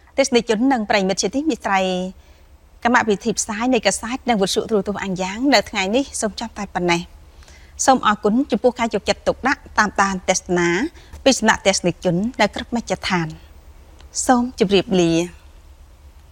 ទេសនិជននិងប្រិយមិត្តជាទីមេត្រីកម្មវិធីផ្សាយនៃកាសែតនិងវិទ្យុទូរទស្សន៍អាំងយ៉ាងនៅថ្ងៃនេះសូមចាប់តែប៉ុណ្ណេះសូមអរគុណចំពោះការយកចិត្តទុកដាក់តាមដានទស្សនាពីសំណាក់ទស្សនិកជននៅគ្រប់មជ្ឈដ្ឋានសូមជម្រាបលា